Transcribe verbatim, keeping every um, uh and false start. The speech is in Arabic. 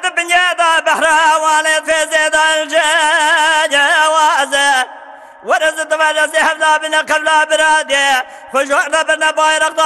بنيادا بحرا والد في زيدان جوازه ورز الدفاع سيحفظا بنا قبل برادي خشوعنا بنا بايرق